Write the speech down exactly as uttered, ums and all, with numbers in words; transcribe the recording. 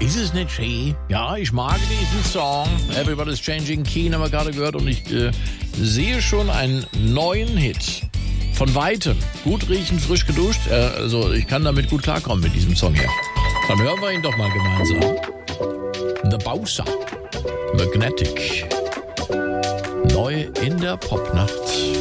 Ist es nicht schön? Ja, ich mag diesen Song. Everybody's Changing Keen haben wir gerade gehört und ich äh, sehe schon einen neuen Hit. Von weitem. Gut riechend, frisch geduscht. Äh, also ich kann damit gut klarkommen mit diesem Song hier. Dann hören wir ihn doch mal gemeinsam. The Bowser. Magnetic. Neu in der Popnacht.